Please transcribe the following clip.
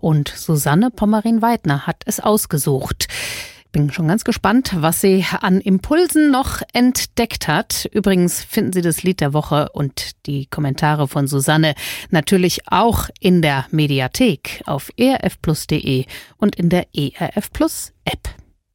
und Susanne Pommerin-Weidner hat es ausgesucht. Bin schon ganz gespannt, was sie an Impulsen noch entdeckt hat. Übrigens finden Sie das Lied der Woche und die Kommentare von Susanne natürlich auch in der Mediathek auf erfplus.de und in der ERF Plus App.